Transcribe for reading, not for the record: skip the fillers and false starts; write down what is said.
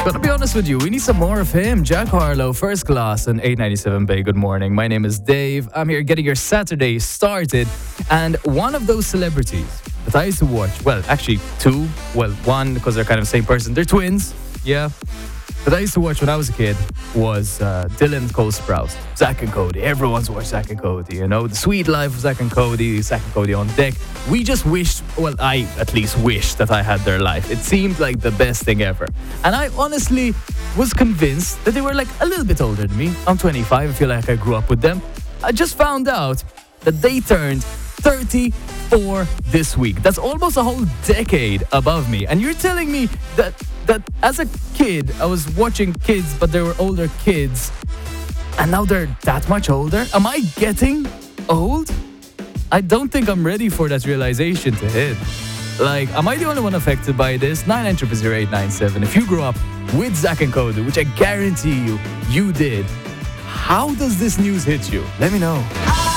Gotta be honest with you, we need some more of him. Jack Harlow, First Class on 897 Bay. Good morning. My name is Dave. I'm here getting your Saturday started. And one of those celebrities that I used to watch, well, actually two. Well, one because they're kind of the same person. They're twins. Yeah. That I used to watch when I was a kid was Dylan Cole Sprouse, Zack and Cody. Everyone's watched Zack and Cody, you know, the sweet life of Zack and Cody on deck. We just wished, well, I at least wished that I had their life. It seemed like the best thing ever. And I honestly was convinced that they were like a little bit older than me. I'm 25, I feel like I grew up with them. I just found out that they turned 34 this week. That's almost a whole decade above me. And you're telling me that as a kid, I was watching kids, but they were older kids, and now they're that much older? Am I getting old? I don't think I'm ready for that realization to hit. Like, am I the only one affected by this? 9900897. If you grew up with Zack and Cody, which I guarantee you did, how does this news hit you? Let me know.